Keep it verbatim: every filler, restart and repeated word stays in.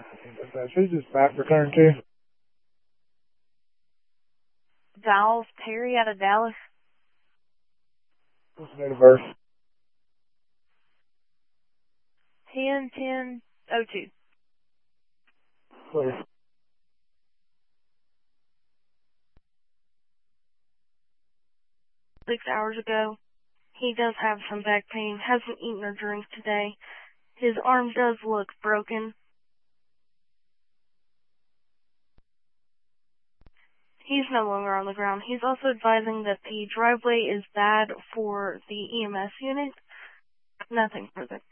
Who's this back return to? Valve Perry out of Dallas. What's the date of birth? ten ten oh two. Clear. Six hours ago. He does have some back pain. Hasn't eaten or drank today. His arm does look broken. He's no longer on the ground. He's also advising that the driveway is bad for the E M S unit. Nothing further.